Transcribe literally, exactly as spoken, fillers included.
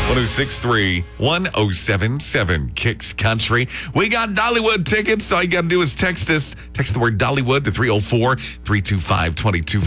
one oh six point three, one oh seven point seven Kicks Country. We got Dollywood tickets. All you got to do is text us. Text the word Dollywood to three oh four, three two five, two two